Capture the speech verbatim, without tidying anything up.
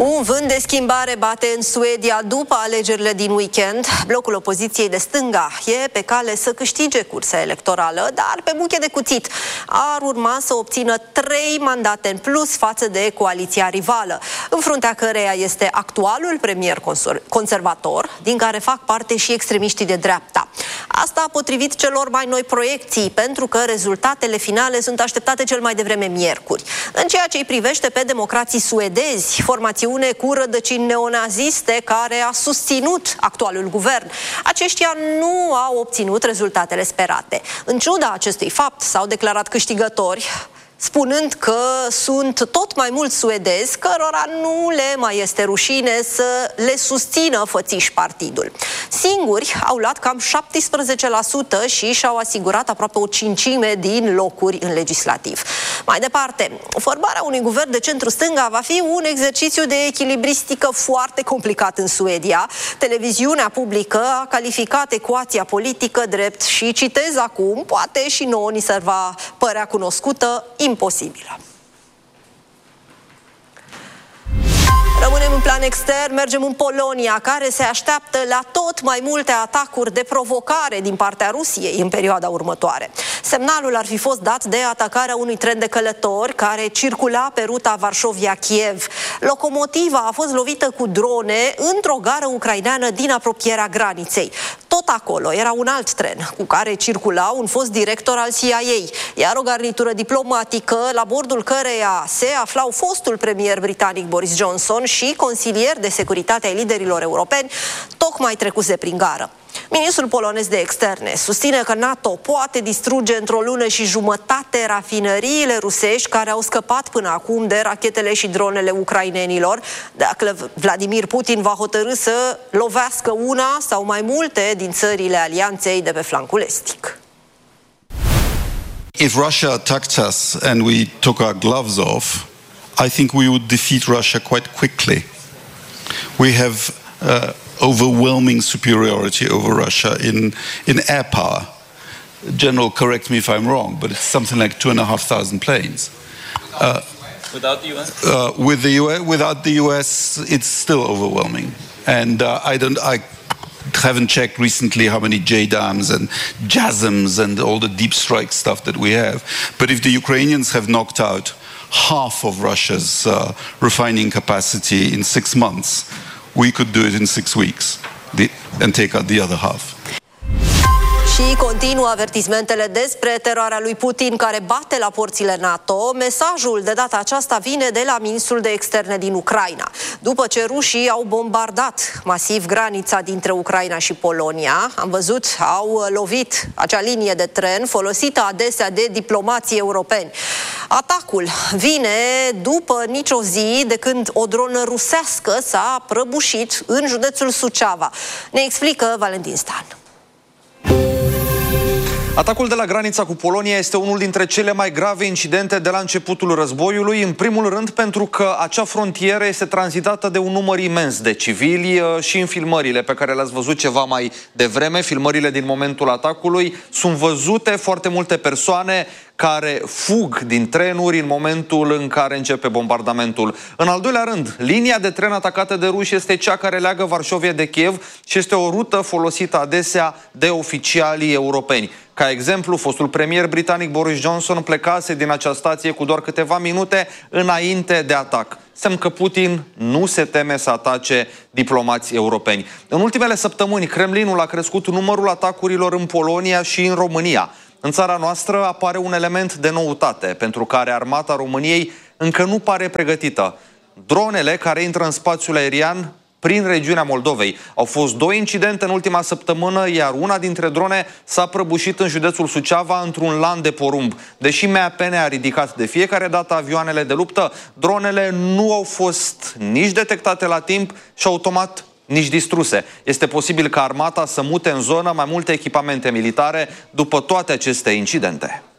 Un vânt de schimbare bate în Suedia după alegerile din weekend. Blocul opoziției de stânga e pe cale să câștige cursa electorală, dar pe buche de cuțit ar urma să obțină trei mandate în plus față de coaliția rivală, în fruntea căreia este actualul premier conservator, din care fac parte și extremiștii de dreapta. Asta potrivit celor mai noi proiecții, pentru că rezultatele finale sunt așteptate cel mai devreme miercuri. În ceea ce îi privește pe democrații suedezi, formațiune cu rădăcini neonaziste care a susținut actualul guvern, aceștia nu au obținut rezultatele sperate. În ciuda acestui fapt, s-au declarat câștigători, spunând că sunt tot mai mulți suedezi cărora nu le mai este rușine să le susțină fățiș partidul. Singuri au luat cam șaptesprezece la sută și și-au asigurat aproape o cincime din locuri în legislativ. Mai departe, formarea unui guvern de centru-stânga va fi un exercițiu de echilibristică foarte complicat în Suedia. Televiziunea publică a calificat ecuația politică drept, și citez acum, poate și nouă ni se va părea cunoscută, imposibilă. Rămânem în plan extern, mergem în Polonia, care se așteaptă la tot mai multe atacuri de provocare din partea Rusiei în perioada următoare. Semnalul ar fi fost dat de atacarea unui tren de călători care circula pe ruta Varșovia-Kiev. Locomotiva a fost lovită cu drone într-o gară ucraineană din apropierea graniței. Tot acolo era un alt tren cu care circula un fost director al C I A, iar o garnitură diplomatică la bordul căreia se aflau fostul premier britanic Boris Johnson și consilier de securitate ai liderilor europeni, tocmai trecuse prin gară. Ministrul polonez de externe susține că NATO poate distruge într-o lună și jumătate rafinăriile rusești care au scăpat până acum de rachetele și dronele ucrainenilor, dacă Vladimir Putin va hotărî să lovească una sau mai multe din țările alianței de pe flancul estic. If Russia attacked us and we took our gloves off, I think we would defeat Russia quite quickly. We have uh, overwhelming superiority over Russia in, in air power. General, correct me if I'm wrong, but it's something like two and a half thousand planes. Uh, without the U S? Uh, with the U S, without the U S, it's still overwhelming. And uh, I don't, I haven't checked recently how many J DAMs and JASMs and all the deep strike stuff that we have. But if the Ukrainians have knocked out half of Russia's uh, refining capacity in six months, we could do it in six weeks the, and take out the other half. Și continuă avertismentele despre teroarea lui Putin care bate la porțile NATO. Mesajul de data aceasta vine de la ministrul de externe din Ucraina. După ce rușii au bombardat masiv granița dintre Ucraina și Polonia, am văzut, au lovit acea linie de tren folosită adesea de diplomații europeni. Atacul vine după nicio zi de când o dronă rusească s-a prăbușit în județul Suceava. Ne explică Valentin Stan. Atacul de la granița cu Polonia este unul dintre cele mai grave incidente de la începutul războiului, în primul rând pentru că acea frontieră este tranzitată de un număr imens de civili și în filmările pe care le-ați văzut ceva mai devreme, filmările din momentul atacului, sunt văzute foarte multe persoane care fug din trenuri în momentul în care începe bombardamentul. În al doilea rând, linia de tren atacată de ruși este cea care leagă Varșovia de Kiev și este o rută folosită adesea de oficialii europeni. Ca exemplu, fostul premier britanic Boris Johnson plecase din acea stație cu doar câteva minute înainte de atac. Semn că Putin nu se teme să atace diplomați europeni. În ultimele săptămâni, Kremlinul a crescut numărul atacurilor în Polonia și în România. În țara noastră apare un element de noutate, pentru care armata României încă nu pare pregătită. Dronele care intră în spațiul aerian prin regiunea Moldovei. Au fost două incidente în ultima săptămână, iar una dintre drone s-a prăbușit în județul Suceava într-un lan de porumb. Deși M A P ne a ridicat de fiecare dată avioanele de luptă, dronele nu au fost nici detectate la timp și automat nici distruse. Este posibil ca armata să mute în zonă mai multe echipamente militare după toate aceste incidente.